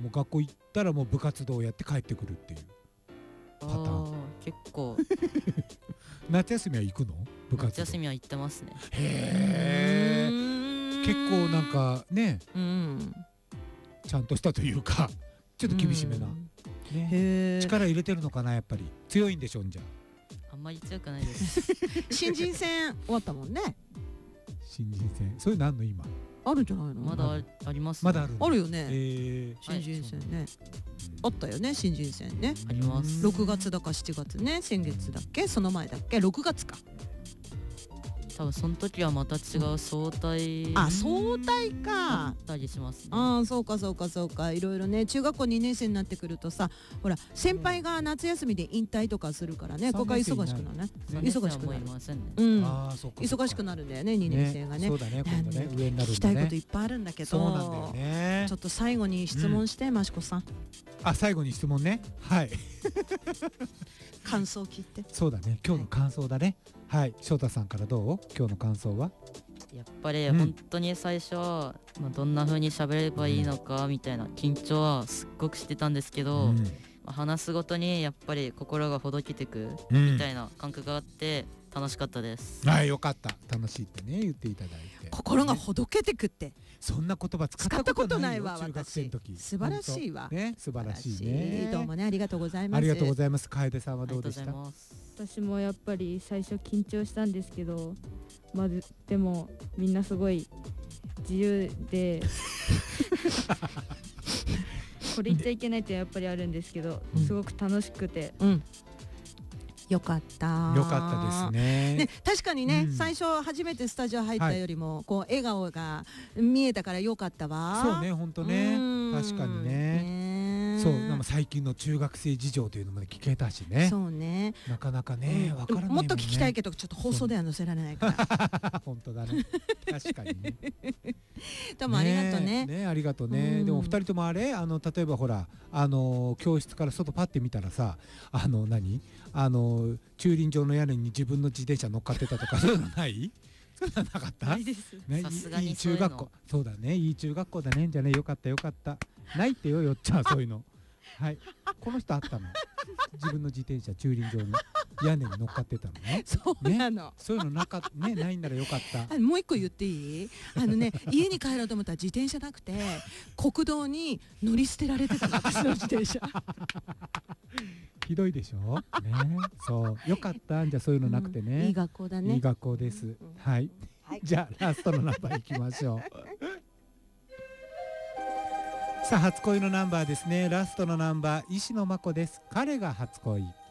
もう学校行ったらもう部活動やって帰ってくるっていうパターン。 結構夏休みは行くの？部活動。 夏休みは行ってますね。 へえ。結構なんかね、ちゃんとしたというかちょっと厳しめな、ね、力入れてるのかな。やっぱり強いんでしょんじゃ。 あんまり強くないです新人戦終わったもんね。 新人戦そういうのあんの今？ あるんじゃないの？ まだありますね。まだある。 あるよね。新人戦ね。あったよね、新人戦ね。 あります。 6月だか7月ね、先月だっけ、その前だっけ、6月か。 多分その時はまた違う総体、 総体か。 あったりしますね。 そうかそうかそうか。いろいろね、中学校2年生になってくるとさ、ほら先輩が夏休みで引退とかするからね、ここは忙しくなるね。忙しくなる。忙しくなるんだよね、2年生がね。 そうだね、今度ね、上になるんだね。 聞きたいこといっぱいあるんだけど、 そうなんだよね。 ちょっと最後に質問して、益子さん。 最後に質問ね。はい。 感想を聞いて。 そうだね、今日の感想だね。はい、翔太さんからどう？今日の感想は？ やっぱり本当に最初は、どんな風に喋ればいいのかみたいな緊張はすっごくしてたんですけど、話すごとにやっぱり心がほどけてくみたいな感覚があって楽しかったです。 よかった。楽しいってね言っていただいて。 心がほどけてくって。 そんな言葉使ったことないわ、中学生の時。 素晴らしいわ。 ね、素晴らしいね。 どうもね、ありがとうございます。 ありがとうございます。楓さんはどうでした？ 私もやっぱり最初緊張したんですけど、でもみんなすごい自由でこれ言っちゃいけないってやっぱりあるんですけど、すごく楽しくて、 よかった。 よかったですね。 確かにね、最初初めてスタジオ入ったよりもこう笑顔が見えたからよかったわ。 そうね、本当ね。確かにね。そう、でも最近の中学生事情というのも聞けたしね。 そうね。 なかなかね、わからないもんね。 もっと聞きたいけどちょっと放送では載せられないから。 本当だね。確かにね。 どうもありがとうね。 ね、ありがとうね。でも二人ともあれ、例えばほら教室から外パッて見たらさ、駐輪場の屋根に自分の自転車乗っかってたとかそういうのない？そういうのなかった？ ないです。 さすがにいい中学校。そうだね、いい中学校だね。じゃね、よかったよかった。ないってよ、よっちゃん、そういうの。はい、この人あったの。自分の自転車駐輪場に屋根に乗っかってたのね。 そうなの。 そういうのないんならよかった。 もう一個言っていい？家に帰ろうと思ったら自転車なくて国道に乗り捨てられてたの、私の自転車。 ひどいでしょ。ね、そう、よかった。じゃあそういうのなくてね。 いい学校だね。 いい学校です。はい。じゃあラストのナンバーいきましょう。さあ初恋のナンバーですね。ラストのナンバー、石野真子です。彼が初恋。